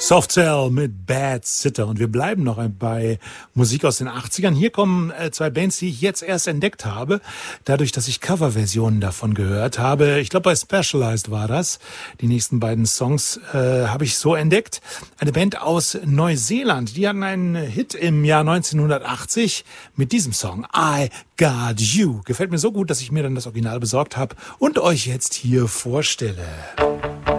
Soft Cell mit Bad Sitter. Und wir bleiben noch bei Musik aus den 80ern. Hier kommen zwei Bands, die ich jetzt erst entdeckt habe, dadurch, dass ich Coverversionen davon gehört habe. Ich glaube, bei Specialized war das. Die nächsten beiden Songs habe ich so entdeckt. Eine Band aus Neuseeland, die hatten einen Hit im Jahr 1980 mit diesem Song, I Got You. Gefällt mir so gut, dass ich mir dann das Original besorgt habe und euch jetzt hier vorstelle.